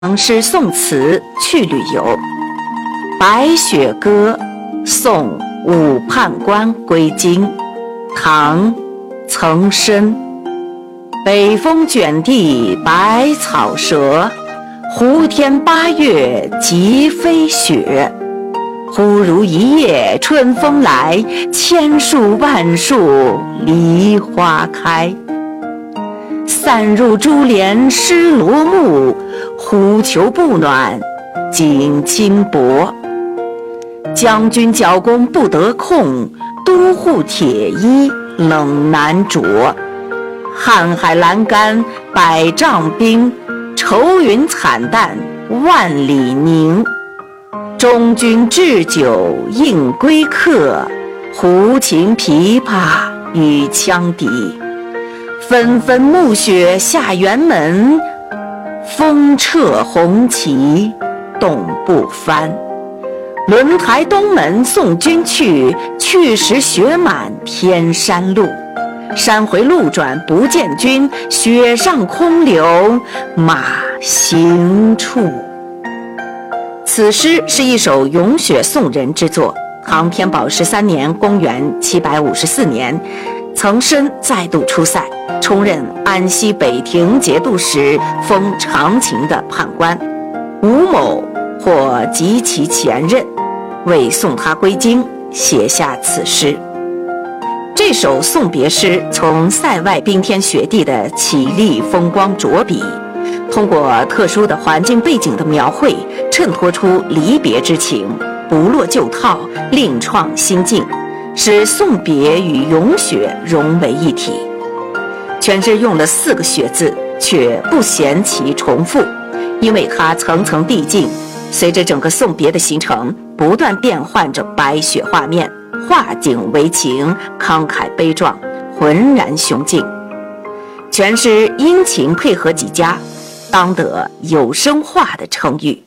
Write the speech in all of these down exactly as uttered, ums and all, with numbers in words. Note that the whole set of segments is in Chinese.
唐诗宋词去旅游。白雪歌送武判官归京，唐·岑参。北风卷地白草折，胡天八月即飞雪。忽如一夜春风来，千树万树梨花开。散入珠帘湿罗幕，忽求不暖锦衾薄。将军角弓不得控，都护铁衣冷难着。瀚海阑干百丈冰，愁云惨淡万里凝。中军置酒应归客，胡琴琵琶与羌笛。纷纷暮雪下辕门，风掣红旗动不翻。轮台东门送君去，去时雪满天山路。山回路转不见君，雪上空留马行处。此诗是一首咏雪颂人之作。唐天宝十三年，公元七百五十四年，岑参再度出塞，充任安西北庭节度使，封长秦的判官。吴某或及其前任，为送他归京，写下此诗。这首送别诗从塞外冰天雪地的绮丽风光着笔，通过特殊的环境背景的描绘，衬托出离别之情，不落旧套，另创新境，使送别与咏雪融为一体。全诗用了四个雪字，却不嫌其重复，因为它层层递进，随着整个送别的行程，不断变换着白雪画面，画景为情，慷慨悲壮，浑然雄劲。全诗音情配合极佳，当得有声画的称誉。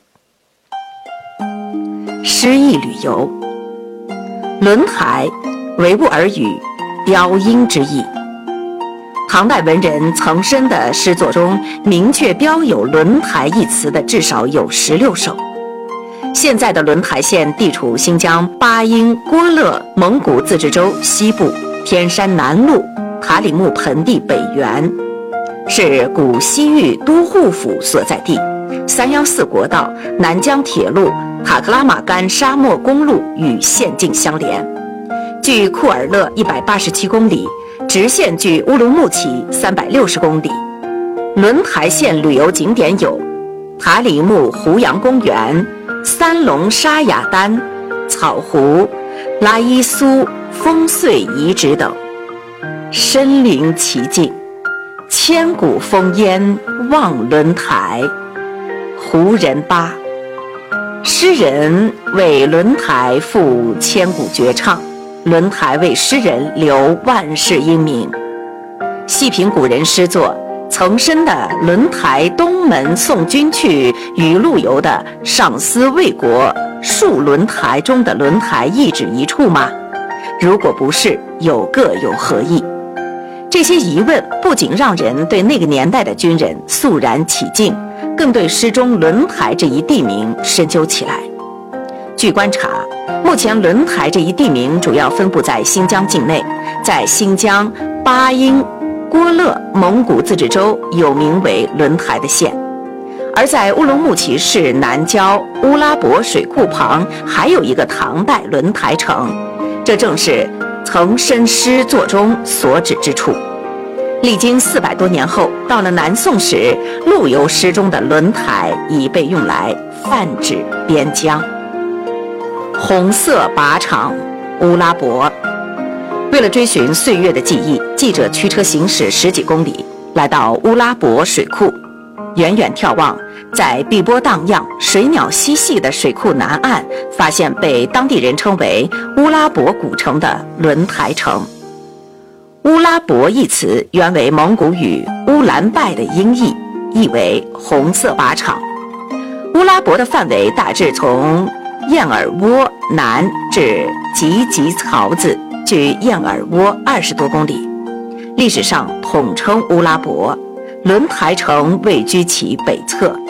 诗意旅游，轮台，维吾尔语雕鹰之意。唐代文人岑参的诗作中，明确标有轮台一词的至少有十六首。现在的轮台县地处新疆巴音郭勒蒙古自治州西部，天山南麓，塔里木盆地北缘，是古西域都护府所在地。三幺四国道、南疆铁路、塔克拉玛干沙漠公路与县境相连，距库尔勒一百八十七公里，直线距乌鲁木齐三百六十公里。轮台县旅游景点有塔里木胡杨公园、三龙沙雅丹、草湖、拉伊苏烽燧遗址等，身临其境，千古烽烟望轮台。胡人巴，诗人为轮台赋千古绝唱，轮台为诗人留万世英名。细品古人诗作，岑参的《轮台东门送君去》与陆游的《上思魏国戍轮台》中的轮台一指一处吗？如果不是，又各有何意？这些疑问不仅让人对那个年代的军人肃然起敬，更对诗中轮台这一地名深究起来。据观察，目前轮台这一地名主要分布在新疆境内，在新疆巴音郭勒蒙古自治州有名为轮台的县，而在乌鲁木齐市南郊乌拉博水库旁还有一个唐代轮台城，这正是岑参诗作中所指之处。历经四百多年后，到了南宋时，陆游诗中的轮台已被用来泛指边疆。红色靶场，乌拉博。为了追寻岁月的记忆，记者驱车行驶十几公里，来到乌拉博水库。远远眺望，在碧波荡漾、水鸟嬉戏的水库南岸，发现被当地人称为乌拉博古城的轮台城。乌拉博一词原为蒙古语乌兰拜的音译，意为红色靶场。乌拉博的范围大致从燕尔窝南至吉吉槽子，距燕尔窝二十多公里。历史上统称乌拉博，轮台城位居其北侧。